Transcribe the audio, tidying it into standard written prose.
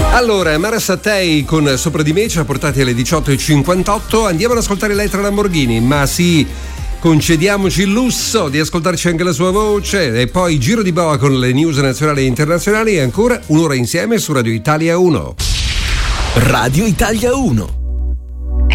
Allora, Mara Sattei con Sopra di me ci ha portati alle 18.58. Andiamo ad ascoltare Elettra Lamborghini, ma sì, concediamoci il lusso di ascoltarci anche la sua voce. E poi giro di boa con le news nazionali e internazionali e ancora un'ora insieme su Radio Italia 1. Radio Italia 1.